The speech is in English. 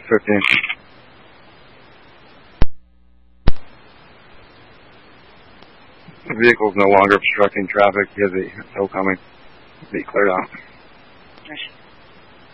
15. The vehicle's no longer obstructing traffic. He has a tow coming. Be cleared out.